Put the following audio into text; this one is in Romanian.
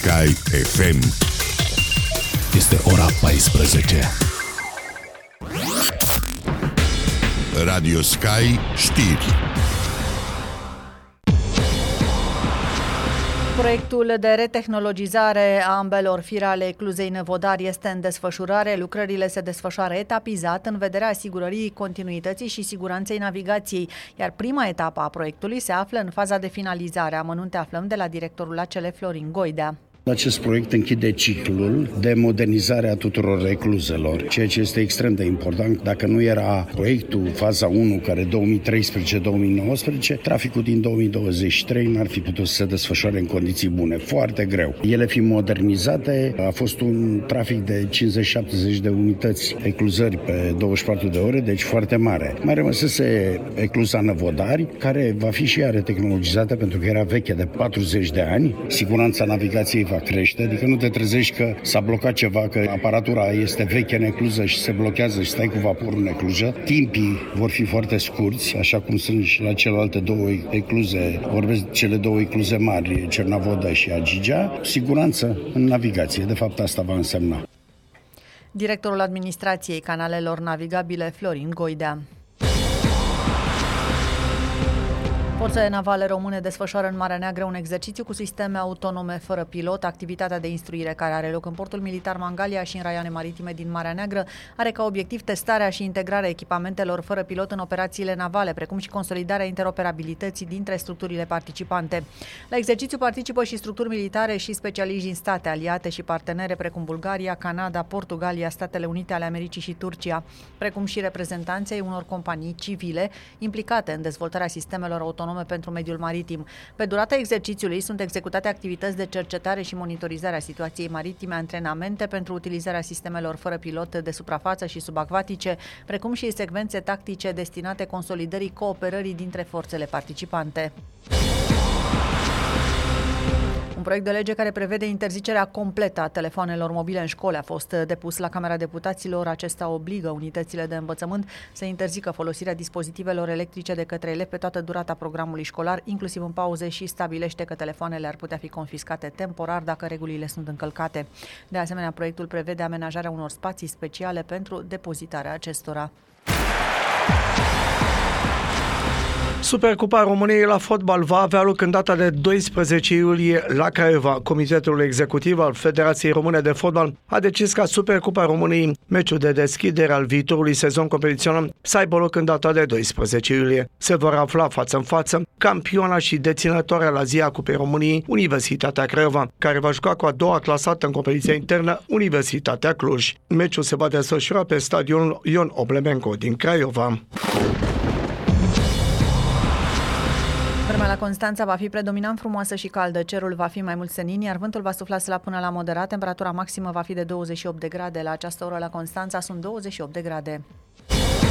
Sky FM. Este ora 14. Radio Sky știri. Proiectul de retehnologizare a ambelor fire ale ecluzei Năvodari este în desfășurare. Lucrările se desfășoară etapizat în vederea asigurării continuității și siguranței navigației, iar prima etapă a proiectului se află în faza de finalizare. Amănunte aflăm de la directorul ACL Florin Goidea. Acest proiect închide ciclul de modernizare a tuturor ecluzelor, ceea ce este extrem de important. Dacă nu era proiectul faza 1, care 2013-2019, traficul din 2023 n-ar fi putut să se desfășoare în condiții bune, foarte greu. Ele fiind modernizate, a fost un trafic de 50-70 de unități ecluzări pe 24 de ore, deci foarte mare. Mai rămăsese ecluza Năvodari, care va fi și ea retehnologizată pentru că era veche de 40 de ani. Siguranța navigației va crește, adică nu te trezești că s-a blocat ceva, că aparatura este veche în ecluză și se blochează și stai cu vaporul în ecluză. Timpii vor fi foarte scurți, așa cum sunt și la celelalte două ecluze, vorbesc cele două ecluze mari, Cernavoda și Agigea. Siguranță în navigație, de fapt asta va însemna. Directorul Administrației Canalelor Navigabile Florin Goidea. Forțele navale române desfășoară în Marea Neagră un exercițiu cu sisteme autonome fără pilot. Activitatea de instruire care are loc în portul militar Mangalia și în raioane maritime din Marea Neagră are ca obiectiv testarea și integrarea echipamentelor fără pilot în operațiile navale, precum și consolidarea interoperabilității dintre structurile participante. La exercițiu participă și structuri militare și specialiști din state aliate și partenere precum Bulgaria, Canada, Portugalia, Statele Unite ale Americii și Turcia, precum și reprezentanții unor companii civile implicate în dezvoltarea sistemelor autonome pentru mediul maritim. Pe durata exercițiului sunt executate activități de cercetare și monitorizare a situației maritime, antrenamente pentru utilizarea sistemelor fără pilot de suprafață și subacvatice, precum și secvențe tactice destinate consolidării cooperării dintre forțele participante. Un proiect de lege care prevede interzicerea completă a telefoanelor mobile în școli a fost depus la Camera Deputaților. Acesta obligă unitățile de învățământ să interzică folosirea dispozitivelor electrice de către elevi pe toată durata programului școlar, inclusiv în pauze, și stabilește că telefoanele ar putea fi confiscate temporar dacă regulile sunt încălcate. De asemenea, proiectul prevede amenajarea unor spații speciale pentru depozitarea acestora. Supercupa României la fotbal va avea loc în data de 12 iulie la Craiova. Comitetul executiv al Federației Române de Fotbal a decis ca Supercupa României, meciul de deschidere al viitorului sezon competițional, să aibă loc în data de 12 iulie. Se vor afla față în față campioana și deținătoarea la zi a Cupei României, Universitatea Craiova, care va juca cu a doua clasată în competiția internă, Universitatea Cluj. Meciul se va desfășura pe stadionul Ion Oblemenco din Craiova. Vremea la Constanța va fi predominant frumoasă și caldă. Cerul va fi mai mult senin, iar vântul va sufla slab până la moderat. Temperatura maximă va fi de 28 de grade. La această oră la Constanța sunt 28 de grade.